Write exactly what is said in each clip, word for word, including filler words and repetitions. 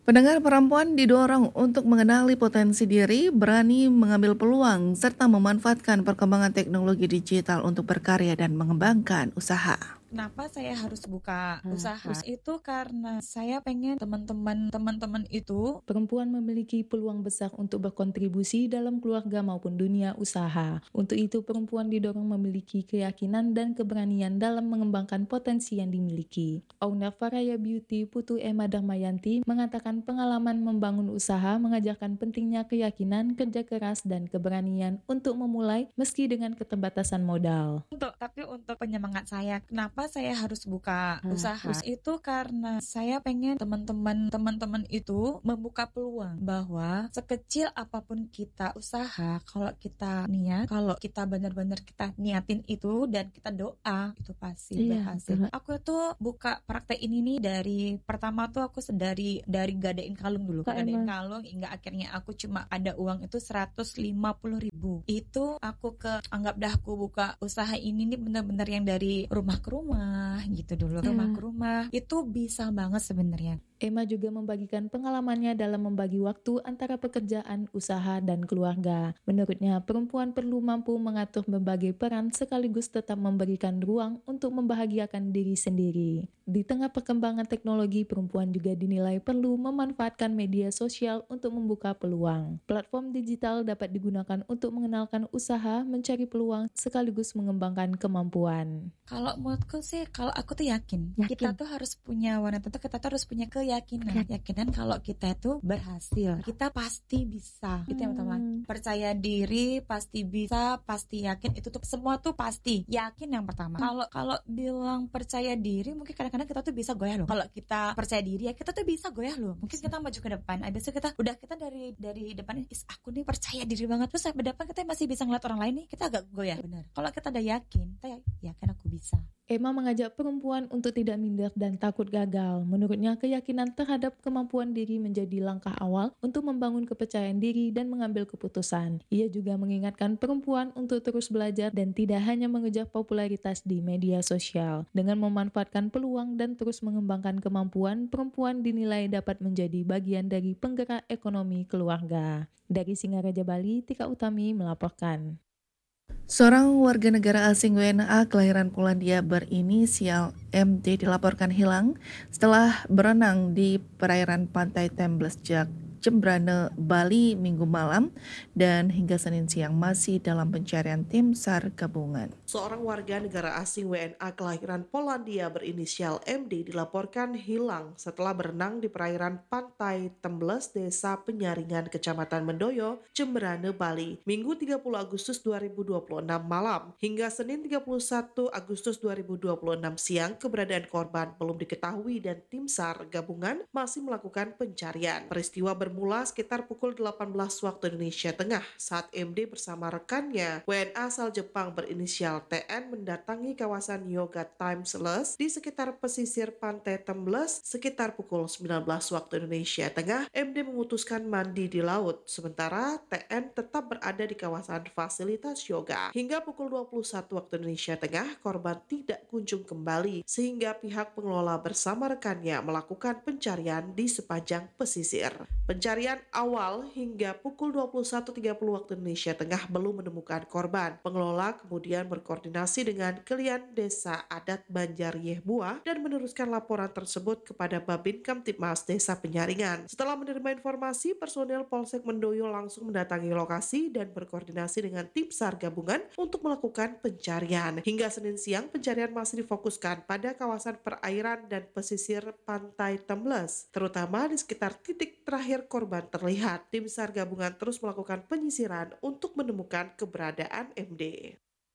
Pendengar perempuan didorong untuk mengenali potensi diri, berani mengambil peluang, serta memanfaatkan perkembangan teknologi digital untuk berkarya dan mengembangkan usaha. Kenapa saya harus buka Nah, usaha? Itu karena saya pengen teman-teman teman-teman itu perempuan memiliki peluang besar untuk berkontribusi dalam keluarga maupun dunia usaha. Untuk itu, perempuan didorong memiliki keyakinan dan keberanian dalam mengembangkan potensi yang dimiliki. Owner Faraya Beauty, Putu Emma Dharmayanti, mengatakan pengalaman membangun usaha mengajarkan pentingnya keyakinan, kerja keras, dan keberanian untuk memulai meski dengan keterbatasan modal. untuk tapi untuk penyemangat saya, kenapa saya harus buka Nah, usaha? Itu karena saya pengen teman-teman teman-teman itu membuka peluang bahwa sekecil apapun kita usaha, kalau kita niat, kalau kita benar-benar kita niatin itu dan kita doa, itu pasti Iya, berhasil. betul. Aku tuh buka praktek ini nih dari pertama tuh aku dari dari gadein kalung dulu, Kak gadein Emma. kalung hingga akhirnya aku cuma ada uang itu seratus lima puluh ribu. Itu aku ke anggap dah aku buka usaha ini nih bener-bener yang dari rumah ke rumah gitu dulu, rumah Iya. ke rumah itu bisa banget sebenarnya. Emma juga membagikan pengalamannya dalam membagi waktu antara pekerjaan, usaha, dan keluarga. Menurutnya, perempuan perlu mampu mengatur berbagai peran sekaligus tetap memberikan ruang untuk membahagiakan diri sendiri. Di tengah perkembangan teknologi, perempuan juga dinilai perlu memanfaatkan media sosial untuk membuka peluang. Platform digital dapat digunakan untuk mengenalkan usaha, mencari peluang, sekaligus mengembangkan kemampuan. Kalau menurutku sih, kalau aku tuh yakin, Yakin. kita tuh harus punya wanita tuh kita tuh harus punya keyakinan, keyakinan kalau kita itu berhasil, kita pasti bisa. Itu yang pertama. Hmm. Percaya diri, pasti bisa, pasti yakin. Itu tuh semua tuh pasti yakin yang pertama. Kalau kalau bilang percaya diri, mungkin kadang-kadang kita tuh bisa goyah loh. Kalau kita percaya diri ya kita tuh bisa goyah loh. Mungkin kita maju ke depan, abis itu kita udah kita dari dari depan, is aku nih percaya diri banget. Terus sampai depan kita masih bisa ngeliat orang lain nih, kita agak goyah. Benar. Kalau kita udah yakin, kita ya- yakin aku bisa. Emma mengajak perempuan untuk tidak minder dan takut gagal. Menurutnya, keyakinan terhadap kemampuan diri menjadi langkah awal untuk membangun kepercayaan diri dan mengambil keputusan. Ia juga mengingatkan perempuan untuk terus belajar dan tidak hanya mengejar popularitas di media sosial. Dengan memanfaatkan peluang dan terus mengembangkan kemampuan, perempuan dinilai dapat menjadi bagian dari penggerak ekonomi keluarga. Dari Singaraja, Bali, Tika Utami melaporkan. Seorang warga negara asing W N A kelahiran Polandia berinisial M D dilaporkan hilang setelah berenang di perairan pantai Tembles Jak Jembrane, Bali minggu malam dan hingga Senin siang masih dalam pencarian tim SAR gabungan. Seorang warga negara asing W N A kelahiran Polandia berinisial M D dilaporkan hilang setelah berenang di perairan pantai Tembles, Desa Penyaringan, Kecamatan Mendoyo, Jembrane, Bali, Minggu tiga puluh Agustus dua ribu dua puluh enam malam. Hingga Senin tiga puluh satu Agustus dua ribu dua puluh enam siang, keberadaan korban belum diketahui dan tim SAR gabungan masih melakukan pencarian. Peristiwa bermula sekitar pukul delapan belas waktu Indonesia Tengah saat M D bersama rekannya W N A asal Jepang berinisial T N mendatangi kawasan Yoga Times Les di sekitar pesisir pantai Tembles sekitar pukul sembilan belas waktu Indonesia Tengah. M D memutuskan mandi di laut, sementara T N tetap berada di kawasan fasilitas yoga. Hingga pukul dua puluh satu waktu Indonesia Tengah, korban tidak kunjung kembali, sehingga pihak pengelola bersama rekannya melakukan pencarian di sepanjang pesisir. Pencarian awal hingga pukul dua puluh satu tiga puluh waktu Indonesia Tengah belum menemukan korban. Pengelola kemudian berkoordinasi dengan Kelian Desa Adat Banjar Yehbua dan meneruskan laporan tersebut kepada Babin Kamtibmas Desa Penyaringan. Setelah menerima informasi, personel Polsek Mendoyo langsung mendatangi lokasi dan berkoordinasi dengan tim SAR gabungan untuk melakukan pencarian. Hingga Senin siang, pencarian masih difokuskan pada kawasan perairan dan pesisir pantai Tembles, terutama di sekitar titik terakhir korban terlihat. Tim SAR gabungan terus melakukan penyisiran untuk menemukan keberadaan M D.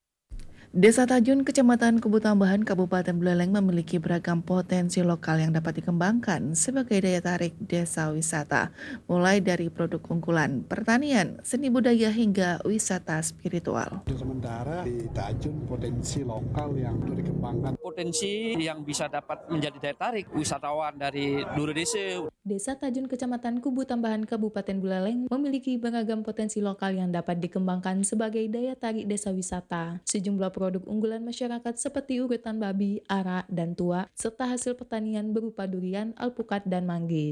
Desa Tajun, Kecamatan Kubu Tambahan, Kabupaten Buleleng memiliki beragam potensi lokal yang dapat dikembangkan sebagai daya tarik desa wisata, mulai dari produk unggulan, pertanian, seni budaya hingga wisata spiritual. Sementara di Tajun potensi lokal yang perlu dikembangkan. Potensi yang bisa dapat menjadi daya tarik wisatawan dari luar desa. Desa Tajun, Kecamatan Kubu Tambahan, Kabupaten Buleleng memiliki beragam potensi lokal yang dapat dikembangkan sebagai daya tarik desa wisata. Sejumlah produk unggulan masyarakat seperti urutan babi, arak, dan tua, serta hasil pertanian berupa durian, alpukat, dan manggis.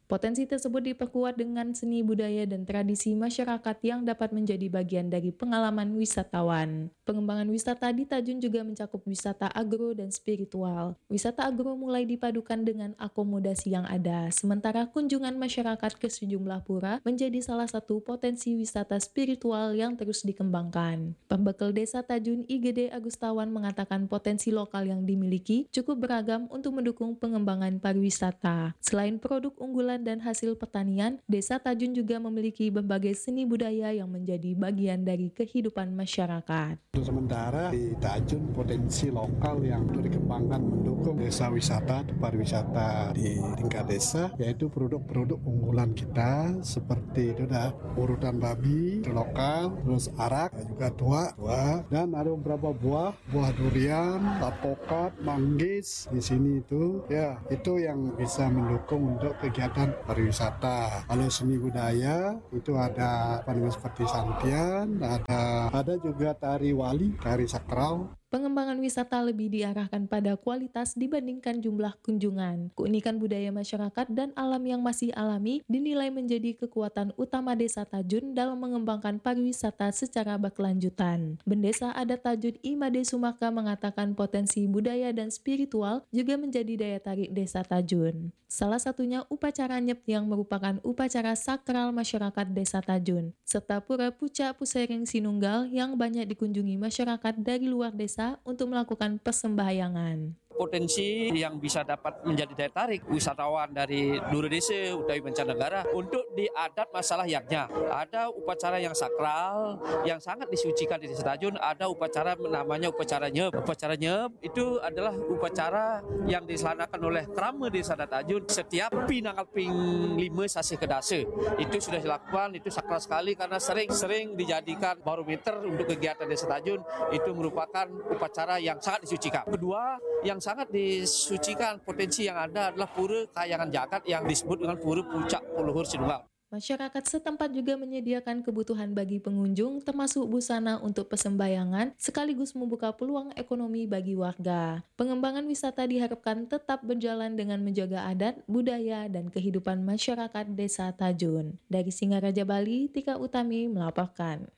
Potensi tersebut diperkuat dengan seni budaya dan tradisi masyarakat yang dapat menjadi bagian dari pengalaman wisatawan. Pengembangan wisata di Tajun juga mencakup wisata agro dan spiritual. Wisata agro mulai dipadukan dengan akomodasi yang ada, sementara kunjungan masyarakat ke sejumlah pura menjadi salah satu potensi wisata spiritual yang terus dikembangkan. Pembekal Desa Tajun I G D Agustawan mengatakan potensi lokal yang dimiliki cukup beragam untuk mendukung pengembangan pariwisata. Selain produk unggulan dan hasil pertanian, Desa Tajun juga memiliki berbagai seni budaya yang menjadi bagian dari kehidupan masyarakat. Untuk sementara di Tajun potensi lokal yang untuk dikembangkan mendukung desa wisata atau pariwisata di tingkat desa, yaitu produk-produk unggulan kita seperti itu dah urutan babi itu lokal, terus arak juga tua, tua dan ada beberapa buah, buah durian, alpukat, manggis di sini itu ya itu yang bisa mendukung untuk kegiatan pariwisata. Kalau seni budaya itu ada apa namanya seperti santian, ada ada juga tari wali, tari sakral. Pengembangan wisata lebih diarahkan pada kualitas dibandingkan jumlah kunjungan. Keunikan budaya masyarakat dan alam yang masih alami dinilai menjadi kekuatan utama Desa Tajun dalam mengembangkan pariwisata secara berkelanjutan. Bendesa Adat Tajun I Made Sumaka mengatakan potensi budaya dan spiritual juga menjadi daya tarik Desa Tajun. Salah satunya upacara Nyep yang merupakan upacara sakral masyarakat Desa Tajun, serta Pura Puca Pusering Sinunggal yang banyak dikunjungi masyarakat dari luar desa untuk melakukan persembahyangan. Potensi yang bisa dapat menjadi daya tarik wisatawan dari luar desa, dari mancanegara untuk diadat masalah yaknya. Ada upacara yang sakral yang sangat disucikan di Desa Tajun, ada upacara namanya upacara Nyep. Upacara Nyep itu adalah upacara yang dilaksanakan oleh Krama Desa Tajun setiap pinanggal ping lima sasi kedase. Itu sudah dilakukan, itu sakral sekali karena sering-sering dijadikan barometer untuk kegiatan Desa Tajun. Itu merupakan upacara yang sangat disucikan. Kedua, yang sangat disucikan potensi yang ada adalah pura Kayangan Jagat yang disebut dengan Pura Pucak Puluhur Sinunggal. Masyarakat setempat juga menyediakan kebutuhan bagi pengunjung termasuk busana untuk persembahyangan sekaligus membuka peluang ekonomi bagi warga. Pengembangan wisata diharapkan tetap berjalan dengan menjaga adat, budaya, dan kehidupan masyarakat Desa Tajun. Dari Singaraja, Bali, Tika Utami melaporkan.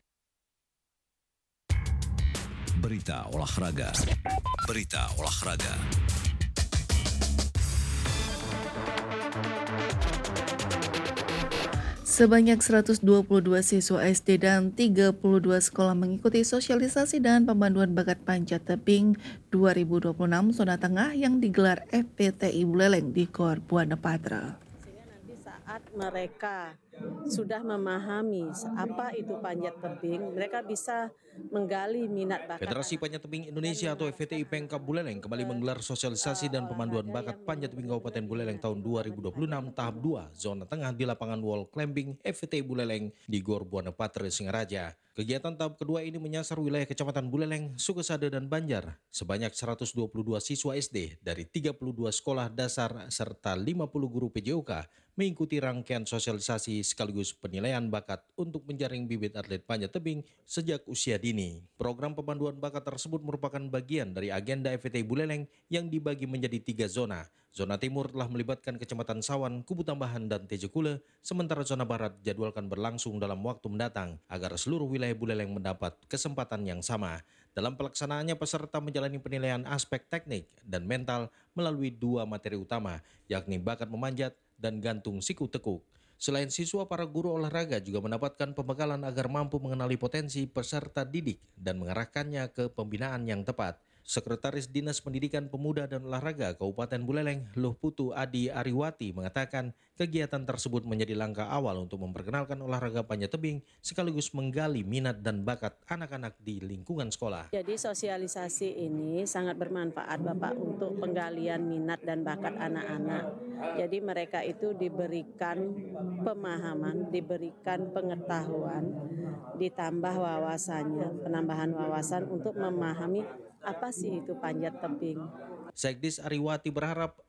Berita olahraga. Berita olahraga. Sebanyak seratus dua puluh dua siswa S D dan tiga puluh dua sekolah mengikuti sosialisasi dan pemanduan bakat panjat tebing dua ribu dua puluh enam Zona Tengah yang digelar F P T I Buleleng di Gor Buana Patra. Saat mereka sudah memahami apa itu panjat tebing, mereka bisa menggali minat bakat. Federasi Panjat Tebing Indonesia atau F P T I Pemkab Buleleng kembali menggelar sosialisasi dan pemanduan bakat panjat tebing Kabupaten Buleleng tahun dua ribu dua puluh enam tahap dua Zona Tengah di lapangan wall climbing F P T I Buleleng di Gor Buana Patra, Singaraja. Kegiatan tahap kedua ini menyasar wilayah Kecamatan Buleleng, Sukesada, dan Banjar. Sebanyak seratus dua puluh dua siswa S D dari tiga puluh dua sekolah dasar serta lima puluh guru P J O K mengikuti rangkaian sosialisasi sekaligus penilaian bakat untuk menjaring bibit atlet panjat tebing sejak usia dini. Program pemanduan bakat tersebut merupakan bagian dari agenda F P T I Buleleng yang dibagi menjadi tiga zona. Zona timur telah melibatkan Kecamatan Sawan, Kubu Tambahan, dan Tejekule, sementara zona barat jadwalkan berlangsung dalam waktu mendatang agar seluruh wilayah Buleleng mendapat kesempatan yang sama. Dalam pelaksanaannya, peserta menjalani penilaian aspek teknik dan mental melalui dua materi utama, yakni bakat memanjat dan gantung siku tekuk. Selain siswa, para guru olahraga juga mendapatkan pembekalan agar mampu mengenali potensi peserta didik dan mengarahkannya ke pembinaan yang tepat. Sekretaris Dinas Pendidikan Pemuda dan Olahraga Kabupaten Buleleng, Luh Putu Adi Ariwati, mengatakan kegiatan tersebut menjadi langkah awal untuk memperkenalkan olahraga panjat tebing sekaligus menggali minat dan bakat anak-anak di lingkungan sekolah. Jadi sosialisasi ini sangat bermanfaat Bapak untuk penggalian minat dan bakat anak-anak. Jadi mereka itu diberikan pemahaman, diberikan pengetahuan, ditambah wawasannya, penambahan wawasan untuk memahami apa sih itu panjat tebing. Sekdis Ariwati berharap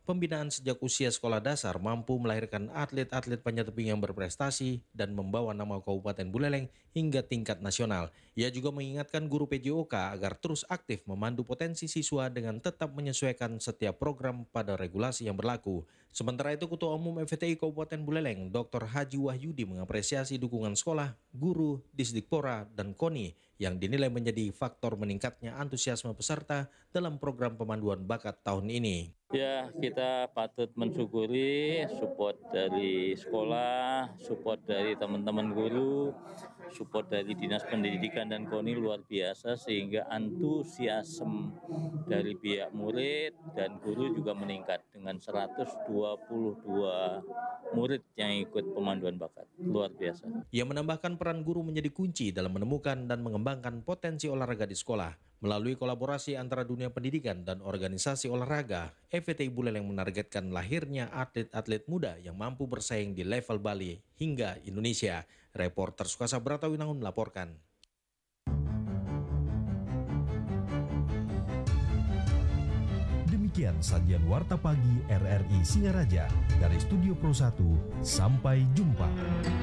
pembinaan sejak usia sekolah dasar mampu melahirkan atlet-atlet panjat tebing yang berprestasi dan membawa nama Kabupaten Buleleng hingga tingkat nasional. Ia juga mengingatkan guru P J O K agar terus aktif memandu potensi siswa dengan tetap menyesuaikan setiap program pada regulasi yang berlaku. Sementara itu, Ketua Umum F T I Kabupaten Buleleng, Doktor Haji Wahyudi mengapresiasi dukungan sekolah, guru, Disdikpora, dan KONI yang dinilai menjadi faktor meningkatnya antusiasme peserta dalam program pemanduan bakat tahun ini. Ya, kita patut mensyukuri support dari sekolah, support dari teman-teman guru, support dari Dinas Pendidikan dan KONI luar biasa sehingga antusiasme dari pihak murid dan guru juga meningkat dengan seratus dua puluh dua murid yang ikut pemanduan bakat. Luar biasa. Ia menambahkan peran guru menjadi kunci dalam menemukan dan mengembangkan potensi olahraga di sekolah. Melalui kolaborasi antara dunia pendidikan dan organisasi olahraga, F T I Buleleng menargetkan lahirnya atlet-atlet muda yang mampu bersaing di level Bali hingga Indonesia. Reporter Sukasa Bratawinangun melaporkan. Demikian sajian Warta Pagi R R I Singaraja dari Studio Pro satu. Sampai jumpa.